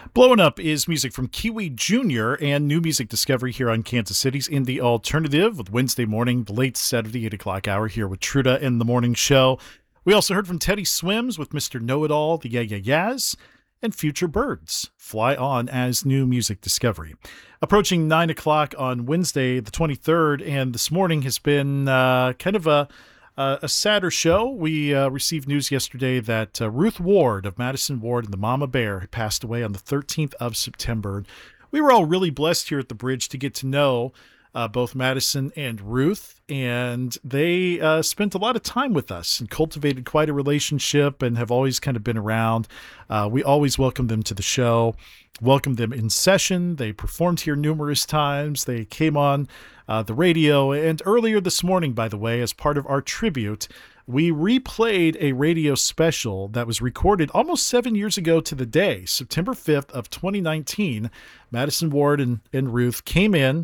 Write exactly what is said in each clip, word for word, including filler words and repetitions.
Blowing Up is music from Kiwi Junior and new music discovery here on Kansas City's Indie Alternative with Wednesday morning, the late Saturday eight o'clock hour here with Truda and the Morning Show. We also heard from Teddy Swims with Mister Know-It-All, the Yeah Yeah Yeahs, and Future Birds, Fly On as new music discovery. Approaching nine o'clock on Wednesday the twenty-third, and this morning has been uh, kind of a Uh, a sadder show. We uh, received news yesterday that uh, Ruth Ward of Madison Ward and the Mama Bear passed away on the thirteenth of September. We were all really blessed here at the Bridge to get to know uh, both Madison and Ruth, and they uh, spent a lot of time with us and cultivated quite a relationship and have always kind of been around. Uh, we always welcome them to the show, welcomed them in session. They performed here numerous times. They came on Uh, the radio, and earlier this morning, by the way, as part of our tribute, we replayed a radio special that was recorded almost seven years ago to the day, September fifth of twenty nineteen. Madison Ward and, and Ruth came in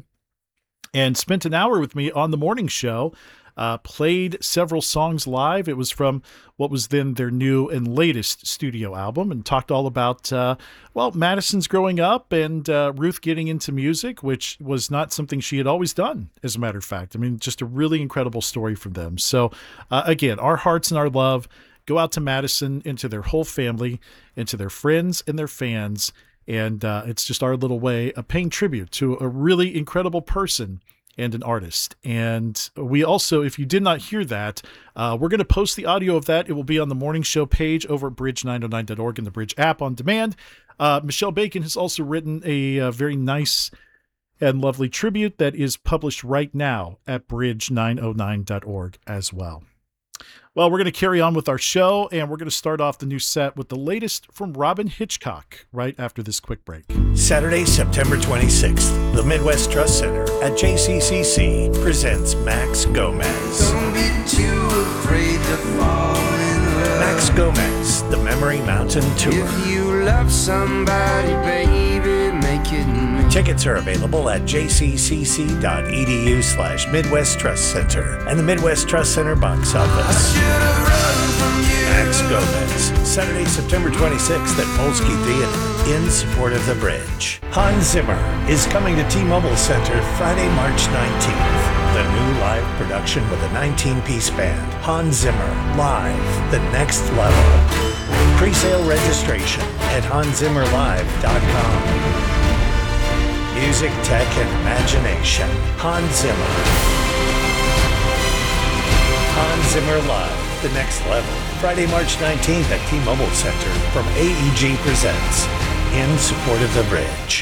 and spent an hour with me on the morning show, uh, played several songs live. It was from what was then their new and latest studio album, and talked all about, uh, well, Madison's growing up and uh, Ruth getting into music, which was not something she had always done, as a matter of fact. I mean, just a really incredible story from them. So, uh, again, our hearts and our love go out to Madison and to their whole family and to their friends and their fans. And uh, it's just our little way of paying tribute to a really incredible person and an artist. And we also, if you did not hear that, uh, we're going to post the audio of that. It will be on the morning show page over at bridge nine oh nine dot org and the Bridge app on demand. Uh, Michelle Bacon has also written a, a very nice and lovely tribute that is published right now at bridge nine oh nine dot org as well. Well, we're going to carry on with our show, and we're going to start off the new set with the latest from Robyn Hitchcock right after this quick break. Saturday, September twenty-sixth, the Midwest Trust Center at J C C C presents Max Gomez. Don't be too afraid to fall in love. Max Gomez, the Memory Mountain Tour. If you love somebody, baby, make it me. Tickets are available at jccc.edu slash Midwest Trust Center and the Midwest Trust Center box office. Max Gomez, Saturday, September twenty-sixth at Polsky Theater in support of the Bridge. Hans Zimmer is coming to T-Mobile Center Friday, March nineteenth. The new live production with a nineteen-piece band. Hans Zimmer, live, the next level. Pre-sale registration at hans zimmer live dot com. Music, tech, and imagination. Hans Zimmer. Hans Zimmer Live, the next level. Friday, March nineteenth at T-Mobile Center from A E G Presents in support of the Bridge.